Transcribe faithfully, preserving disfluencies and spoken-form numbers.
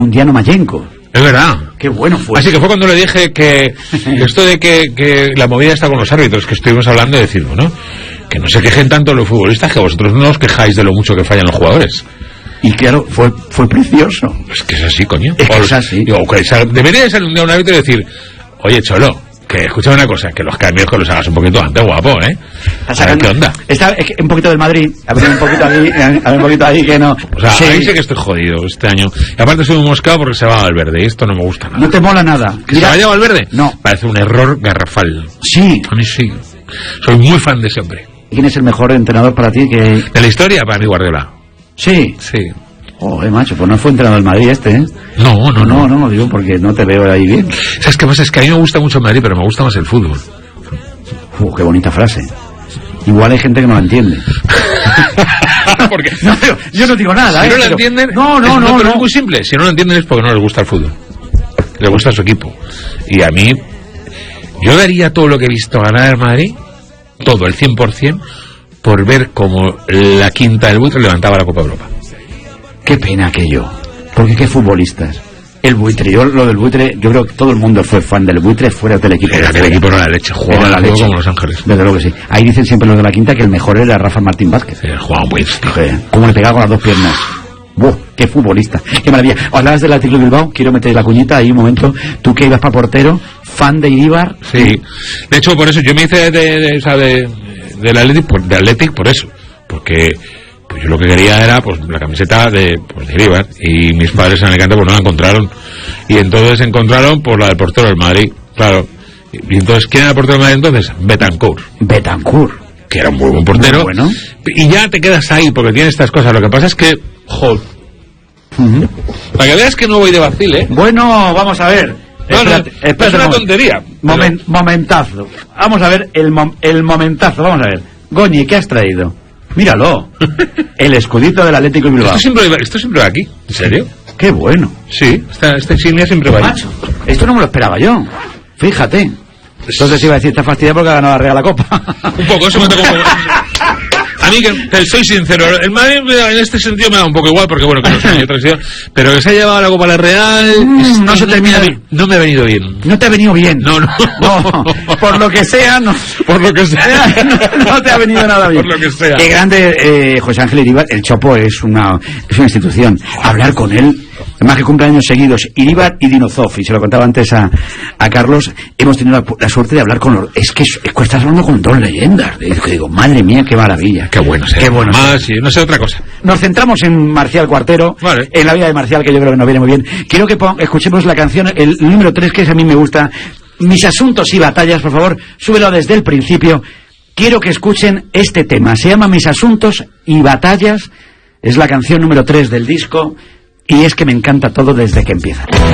Mundiano Mayenko. Es verdad. Qué bueno fue. Así que fue cuando le dije que, que esto de que, que la movida está con los árbitros, que estuvimos hablando, de decir, ¿no? Que no se quejen tanto los futbolistas, que vosotros no os quejáis de lo mucho que fallan los jugadores. Y claro, fue fue precioso. Es que es así, coño. Es que o, es así. Digo, okay, debería de ser un día un árbitro y decir, oye, Cholo, que escúchame una cosa, que los cambios que los hagas un poquito antes, guapo, ¿eh? A ver qué onda. Está es que un poquito del Madrid, a ver un poquito ahí, a ver un poquito ahí que no. O sea, sí. Ahí sé que estoy jodido este año. Y aparte soy un moscado porque se va Valverde y esto no me gusta nada. No te mola nada. ¿Que Mira, se vaya Valverde? No. Parece un error garrafal. Sí. A mí sí. Soy muy fan de ese hombre. ¿Quién es el mejor entrenador para ti? Que... ¿De la historia? Para mí Guardiola. Sí. Sí. Joder, macho, pues no fue entrenador del Madrid este, ¿eh? No, no, no. No, no, no, digo porque no te veo ahí bien. ¿Sabes qué pasa? Es que a mí me gusta mucho el Madrid, pero me gusta más el fútbol. Uh, qué bonita frase. Igual hay gente que no la entiende. Porque no, yo no digo nada, si ¿eh? no la pero... entienden... No, no, es, no, no, pero no. es muy simple. Si no la entienden es porque no les gusta el fútbol. Les gusta su equipo. Y a mí... Yo daría todo lo que he visto ganar el Madrid, todo, el cien por ciento, por ver cómo la quinta del buitre levantaba la Copa Europa. Qué pena aquello. Porque qué futbolistas. El buitre, yo lo del buitre, yo creo que todo el mundo fue fan del buitre fuera del equipo. Era que el equipo no era la leche, jugaba la leche como Los Ángeles. Desde luego que sí. Ahí dicen siempre los de la quinta que el mejor era Rafa Martín Vázquez. Sí, jugaba muy bien. Cómo le pegaba con las dos piernas. ¡Buah! ¡Qué futbolista! ¡Qué maravilla! Hablabas del Atlético de Bilbao, quiero meter la cuñita ahí un momento. Tú que ibas para portero, fan de Iríbar. Sí. De hecho, por eso yo me hice de, de, de, o sea, de, del Athletic, por, de Athletic por eso. Porque pues yo lo que quería era pues la camiseta de, pues, de Iríbar. Y mis padres en Alicante pues no la encontraron. Y entonces encontraron por la del portero del Madrid. Claro. Y entonces, ¿quién era el portero del Madrid entonces? Betancourt. Betancourt. Que era un muy buen portero. Muy bueno. Y ya te quedas ahí porque tiene estas cosas. Lo que pasa es que... Joder. Uh-huh. Para que veas que no voy de vacile, ¿eh? Bueno, vamos a ver. No, espérate, no, espérate, es una un tontería. Moment, pero... Momentazo. Vamos a ver el, mom, el momentazo. Vamos a ver. Goñi, ¿qué has traído? Míralo. El escudito del Atlético de Bilbao. Esto siempre, esto siempre va aquí. ¿En serio? Qué bueno. Sí, esta, esta insignia siempre va aquí. Esto no me lo esperaba yo. Fíjate. Entonces iba a decir, está fastidiado porque ha ganado la Real la Copa. Un poco, eso me tocó un poco. A mí, que te soy sincero, el Madrid en este sentido me da un poco igual, porque bueno, que no soy tradición, pero que se ha llevado la Copa a la Real, mm, no se termina bien. No me ha venido bien. No te ha venido bien. No, no. No, por lo que sea, no. Por lo que sea. No, no te ha venido nada bien. Por lo que sea. Qué grande, eh, José Ángel Iríbar, el Chopo es una, es una institución. Hablar con él, además que cumple años seguidos, Iríbar y Dinozov, y se lo contaba antes a, a Carlos, hemos tenido la, la suerte de hablar con los, es que, es que estás hablando con dos leyendas, y que digo, madre mía, qué maravilla. Qué bueno, qué bueno. Más, sí, no sé otra cosa. Nos centramos en Marcial Cuartero, vale. En la vida de Marcial, que yo creo que nos viene muy bien. Quiero que pon, escuchemos la canción, el número tres, que es a mí me gusta, Mis asuntos y batallas, por favor, súbelo desde el principio. Quiero que escuchen este tema, se llama Mis asuntos y batallas, es la canción número tres del disco, y es que me encanta todo desde que empieza.